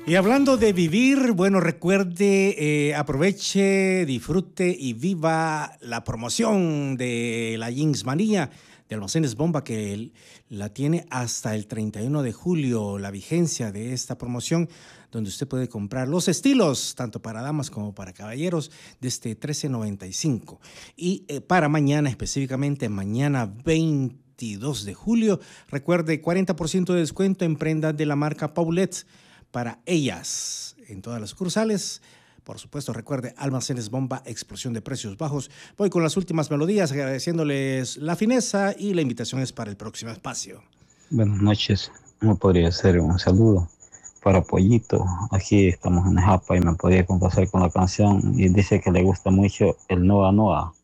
Y hablando de vivir, bueno, recuerde, aproveche, disfrute y viva la promoción de la Jeans Manía de Almacenes Bomba, que la tiene hasta el 31 de julio, la vigencia de esta promoción, donde usted puede comprar los estilos, tanto para damas como para caballeros, desde $13.95. Y para mañana, específicamente mañana 22 de julio, recuerde 40% de descuento en prendas de la marca Paulette para ellas en todas las sucursales. Por supuesto, recuerde, Almacenes Bomba, explosión de precios bajos. Voy con las últimas melodías, agradeciéndoles la fineza, y la invitación es para el próximo espacio. Buenas noches, ¿cómo podría ser un saludo para Pollito? Aquí estamos en Japa y me podría complacer con la canción y dice que le gusta mucho el Noa Noa.